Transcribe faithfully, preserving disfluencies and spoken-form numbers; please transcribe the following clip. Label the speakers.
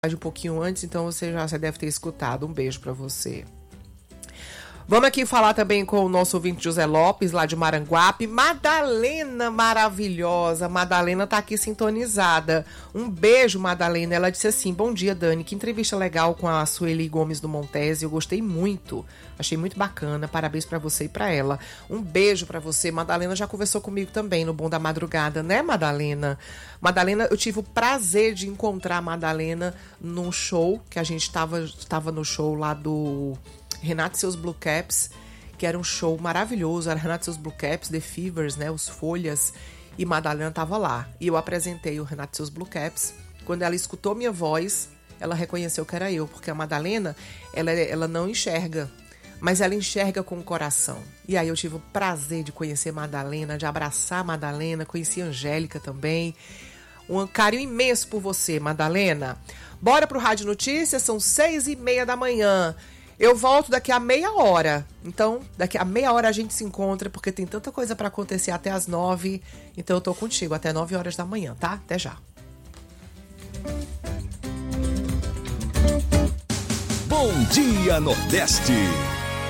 Speaker 1: um pouquinho antes, então você já você deve ter escutado. Um beijo pra você. Vamos aqui falar também com o nosso ouvinte José Lopes, lá de Maranguape. Madalena maravilhosa, Madalena tá aqui sintonizada. Um beijo, Madalena. Ela disse assim: bom dia, Dani, que entrevista legal com a Sueli Gomes do Montese, eu gostei muito, achei muito bacana, parabéns pra você e pra ela. Um beijo pra você. Madalena já conversou comigo também no Bom da Madrugada, né, Madalena? Madalena, eu tive o prazer de encontrar a Madalena num show, que a gente tava, tava no show lá do Renato e seus Blue Caps, que era um show maravilhoso. Era Renato e seus Blue Caps, The Fevers, né, os Folhas, e Madalena tava lá. E eu apresentei o Renato e seus Blue Caps. Quando ela escutou minha voz, ela reconheceu que era eu, porque a Madalena, ela, ela não enxerga, mas ela enxerga com o coração. E aí eu tive o prazer de conhecer Madalena, de abraçar Madalena, conheci a Angélica também. Um carinho imenso por você, Madalena. Bora pro Rádio Notícias, são seis e meia da manhã. Eu volto daqui a meia hora. Então, daqui a meia hora a gente se encontra, porque tem tanta coisa para acontecer até as nove. Então eu tô contigo até nove horas da manhã, tá? Até já.
Speaker 2: Bom dia, Nordeste.